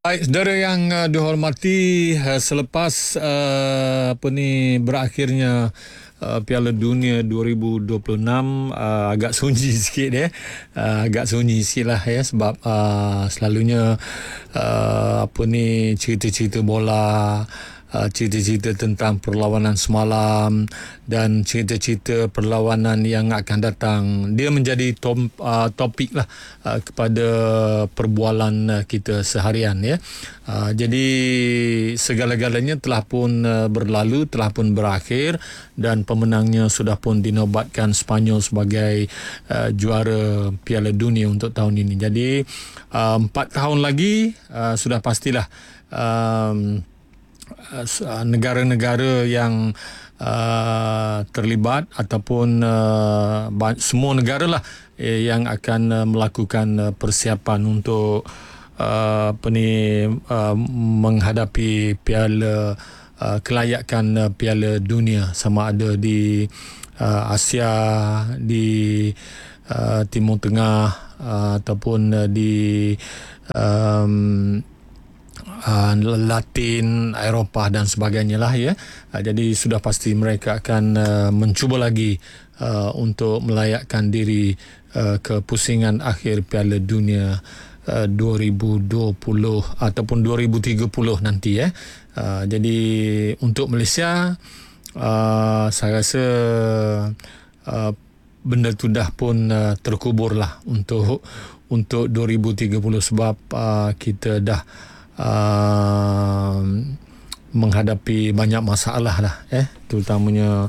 Baik, saudara yang dihormati, selepas berakhirnya Piala Dunia 2026, agak sunyi sikit agak sunyi sikit lah sebab selalunya cerita-cerita bola, cerita-cerita tentang perlawanan semalam dan cerita-cerita perlawanan yang akan datang, dia menjadi topik lah kepada perbualan kita seharian jadi segala-galanya telah pun berlalu, telah pun berakhir, dan pemenangnya sudah pun dinobatkan Sepanyol sebagai juara Piala Dunia untuk tahun ini. Jadi 4 tahun lagi sudah pastilah negara-negara yang terlibat ataupun semua negara lah yang akan melakukan persiapan untuk menghadapi piala kelayakan Piala Dunia, sama ada di Asia, di Timur Tengah, ataupun di Latin, Eropah dan sebagainya lah jadi sudah pasti mereka akan mencuba lagi untuk melayakkan diri ke pusingan akhir Piala Dunia 2020 ataupun 2030 nanti jadi untuk Malaysia saya rasa benda tu dah pun terkubur lah untuk 2030 sebab kita dah menghadapi banyak masalah lah terutamanya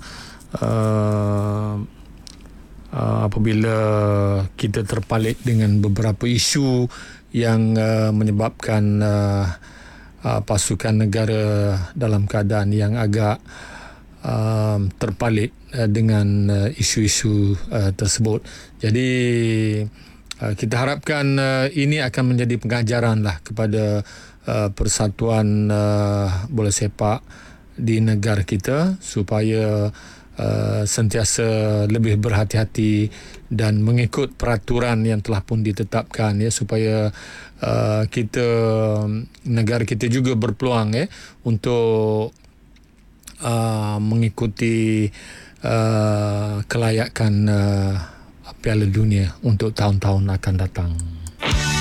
apabila kita terpalit dengan beberapa isu yang menyebabkan pasukan negara dalam keadaan yang agak terpalit dengan isu-isu tersebut. Jadi kita harapkan ini akan menjadi pengajaran lah kepada persatuan bola sepak di negara kita supaya sentiasa lebih berhati-hati dan mengikut peraturan yang telah pun ditetapkan supaya negara kita juga berpeluang untuk mengikuti kelayakan Piala Dunia untuk tahun-tahun akan datang.